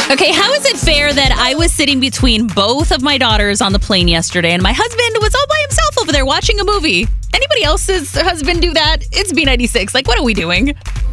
Okay, how is it fair that I was sitting between both of my daughters on the plane yesterday and my husband was all by himself over there watching a movie? Anybody else's husband do that? It's B96. Like, what are we doing?